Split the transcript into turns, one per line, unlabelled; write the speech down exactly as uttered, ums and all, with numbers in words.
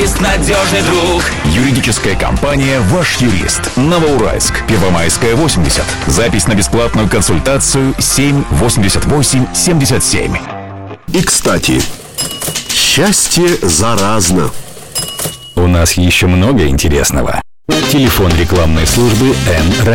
юрист, надежный друг.
Юридическая компания «Ваш юрист». Новоуральск, Первомайская, восемьдесят. Запись на бесплатную консультацию семь восемьдесят восемь семьдесят семь.
И, кстати, счастье заразно.
У нас еще много интересного. Телефон рекламной службы Н.